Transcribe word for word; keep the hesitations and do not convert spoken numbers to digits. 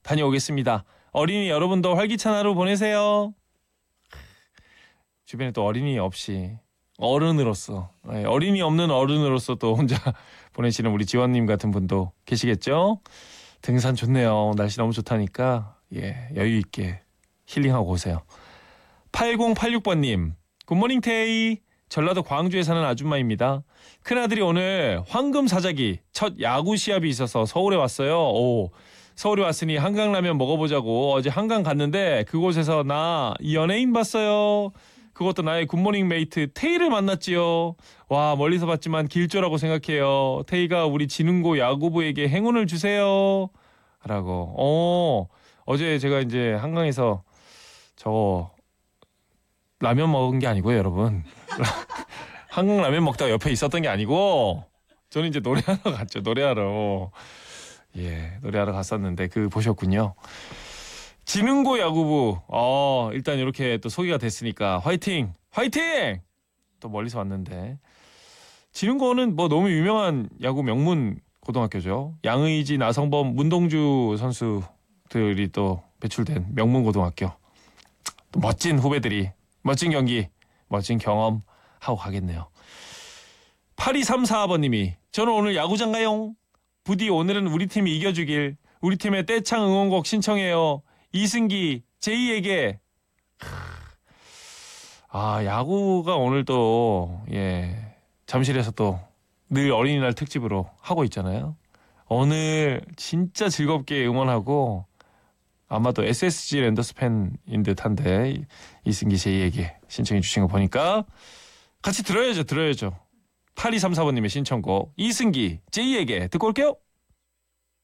다녀오겠습니다. 어린이 여러분도 활기찬 하루 보내세요. 주변에 또 어린이 없이 어른으로서, 어린이 없는 어른으로서 또 혼자 보내시는 우리 지원님 같은 분도 계시겠죠? 등산 좋네요. 날씨 너무 좋다니까 예, 여유 있게 힐링하고 오세요. 팔공팔육 번님, 굿모닝 테이. 전라도 광주에 사는 아줌마입니다. 큰아들이 오늘 황금 사자기 첫 야구 시합이 있어서 서울에 왔어요. 오, 서울에 왔으니 한강라면 먹어보자고 어제 한강 갔는데 그곳에서 나 연예인 봤어요. 그것도 나의 굿모닝 메이트 테이를 만났지요. 와, 멀리서 봤지만 길조라고 생각해요. 테이가 우리 지능고 야구부에게 행운을 주세요. 라고. 어, 어제 제가 이제 한강에서 저 라면 먹은 게 아니고요, 여러분. 한강 라면 먹다가 옆에 있었던 게 아니고 저는 이제 노래하러 갔죠. 노래하러. 예, 노래하러 갔었는데 그 보셨군요. 지능고 야구부. 어, 일단 이렇게 또 소개가 됐으니까 화이팅! 화이팅! 또 멀리서 왔는데. 지능고는 뭐 너무 유명한 야구 명문 고등학교죠. 양의지, 나성범, 문동주 선수들이 또 배출된 명문 고등학교. 또 멋진 후배들이 멋진 경기, 멋진 경험 하고 가겠네요. 팔이삼사 번님이 저는 오늘 야구장 가용. 부디 오늘은 우리 팀이 이겨주길. 우리 팀의 떼창 응원곡 신청해요. 이승기 제이에게. 아, 야구가 오늘 또 예, 잠실에서 또 늘 어린이날 특집으로 하고 있잖아요. 오늘 진짜 즐겁게 응원하고 아마도 에스에스지 랜더스 팬인 듯한데 이승기 제이에게 신청해 주신 거 보니까 같이 들어야죠. 들어야죠. 팔이삼사 번님의 신청곡 이승기 제이에게 듣고 올게요.